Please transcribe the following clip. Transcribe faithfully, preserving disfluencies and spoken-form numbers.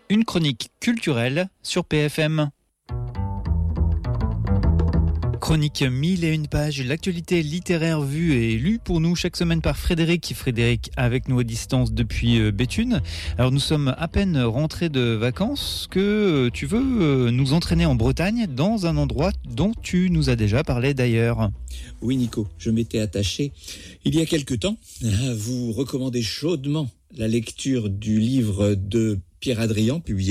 Une chronique culturelle sur P F M. Chronique mille et une pages, l'actualité littéraire vue et lue pour nous chaque semaine par Frédéric. Frédéric avec nous à distance depuis Béthune. Alors nous sommes à peine rentrés de vacances que tu veux nous entraîner en Bretagne dans un endroit dont tu nous as déjà parlé d'ailleurs. Oui Nico, je m'étais attaché il y a quelque temps à vous recommander chaudement la lecture du livre de Pierre Hadrian, publié